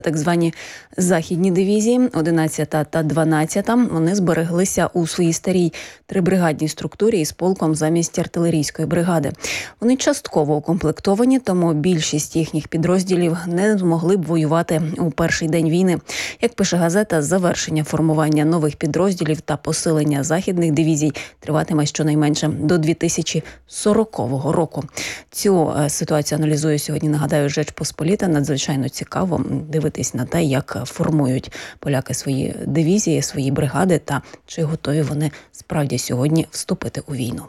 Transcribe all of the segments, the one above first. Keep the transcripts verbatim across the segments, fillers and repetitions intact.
Так звані західні дивізії, одинадцята та дванадцята, вони збереглися у своїй старій трибригадній структурі із полком замість артилерійської бригади. Вони частково укомплектовані, тому більшість їхніх підрозділів не змогли б воювати у перший день війни. Як пише газета, завершення формування нових підрозділів та посилення західних дивізій триватиме щонайменше до дві тисячі сорокового року. Цю ситуацію аналізує сьогодні, нагадаю, Жеч Посполіта. Надзвичайно цікаво дивитися на те, як формують поляки свої дивізії, свої бригади та чи готові вони справді сьогодні вступити у війну.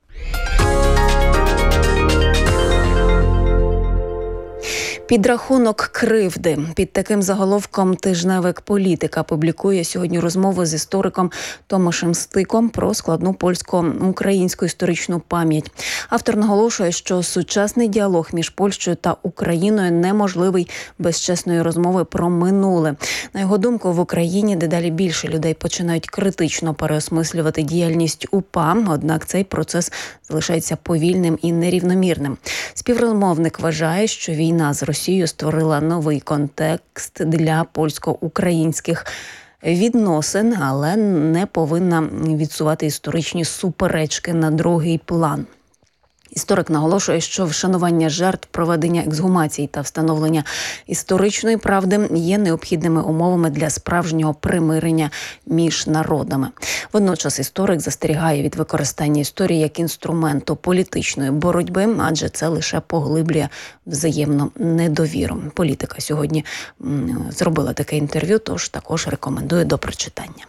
Підрахунок кривди. Під таким заголовком тижневик «Політика» публікує сьогодні розмову з істориком Томашем Стиком про складну польсько-українську історичну пам'ять. Автор наголошує, що сучасний діалог між Польщею та Україною неможливий без чесної розмови про минуле. На його думку, в Україні дедалі більше людей починають критично переосмислювати діяльність УПА, однак цей процес залишається повільним і нерівномірним. Співрозмовник вважає, що війна з Росією створила новий контекст для польсько-українських відносин, але не повинна відсувати історичні суперечки на другий план. Історик наголошує, що вшанування жертв, проведення ексгумацій та встановлення історичної правди є необхідними умовами для справжнього примирення між народами. Водночас історик застерігає від використання історії як інструменту політичної боротьби, адже це лише поглиблює взаємну недовіру. «Політика» сьогодні зробила таке інтерв'ю, тож також рекомендую до прочитання.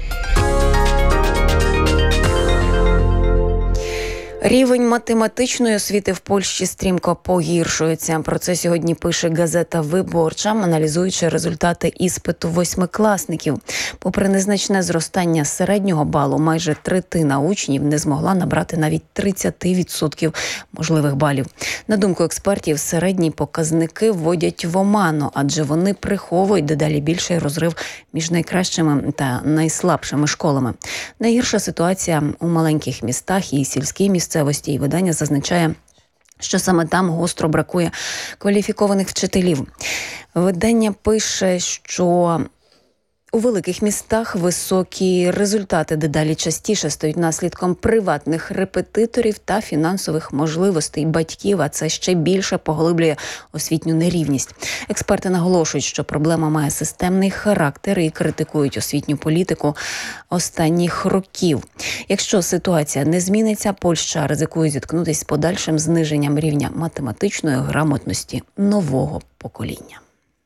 Рівень математичної освіти в Польщі стрімко погіршується. Про це сьогодні пише газета «Виборча», аналізуючи результати іспиту восьмикласників. Попри незначне зростання середнього балу, майже третина учнів не змогла набрати навіть тридцять відсотків можливих балів. На думку експертів, середні показники вводять в оману, адже вони приховують дедалі більший розрив між найкращими та найслабшими школами. Найгірша ситуація у маленьких містах і сільській місцевості. І видання зазначає, що саме там гостро бракує кваліфікованих вчителів. Видання пише, що у великих містах високі результати дедалі частіше стають наслідком приватних репетиторів та фінансових можливостей батьків, а це ще більше поглиблює освітню нерівність. Експерти наголошують, що проблема має системний характер і критикують освітню політику останніх років. Якщо ситуація не зміниться, Польща ризикує зіткнутися з подальшим зниженням рівня математичної грамотності нового покоління.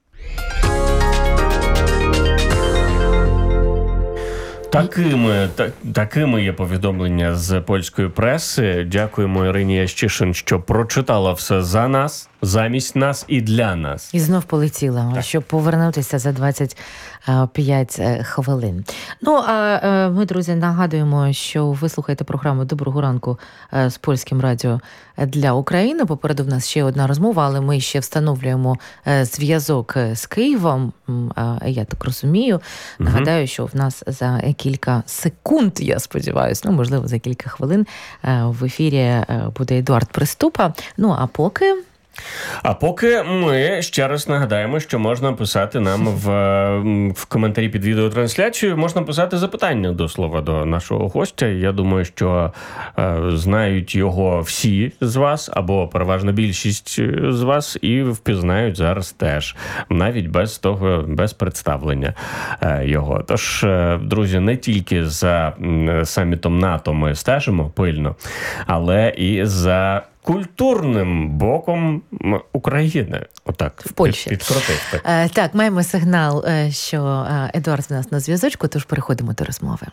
Такими, так, такими є повідомлення з польської преси. Дякуємо Ірині Ящишин, що прочитала все за нас, замість нас і для нас. І знов полетіла, так, щоб повернутися за двадцять п'ять хвилин. Ну, а ми, друзі, нагадуємо, що ви слухаєте програму «Доброго ранку» з Польським радіо для України. Попереду в нас ще одна розмова, але ми ще встановлюємо зв'язок з Києвом, я так розумію. Угу. Нагадаю, що в нас за кілька секунд, я сподіваюся, ну, можливо, за кілька хвилин в ефірі буде Едуард Приступа. Ну, а поки... А поки ми ще раз нагадаємо, що можна писати нам в, в коментарі під відеотрансляцією, можна писати запитання, до слова, до нашого гостя. Я думаю, що е, знають його всі з вас, або переважна більшість з вас, і впізнають зараз теж, навіть без того, без представлення е, його. Тож, е, друзі, не тільки за самітом НАТО ми стежимо пильно, але і за культурним боком України. Отак. В Польщі. Підкрутив. Так. Е, так, маємо сигнал, що Едуард в нас на зв'язочку, тож переходимо до розмови.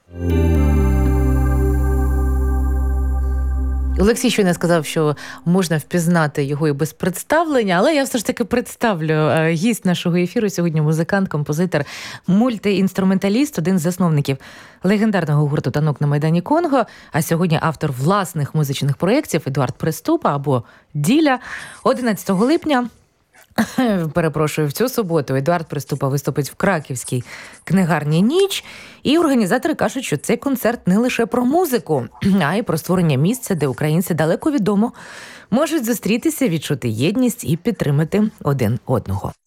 Олексій щойно сказав, що можна впізнати його і без представлення, але я все ж таки представлю гість нашого ефіру сьогодні – музикант, композитор, мультиінструменталіст, один з засновників легендарного гурту «Танок на Майдані Конго», а сьогодні автор власних музичних проєктів Едуард Приступа або Діля. одинадцятого липня Перепрошую, в цю суботу Едуард Приступа виступить в Краківській книгарні «Ніч». І організатори кажуть, що цей концерт не лише про музику, а й про створення місця, де українці далеко відомо можуть зустрітися, відчути єдність і підтримати один одного.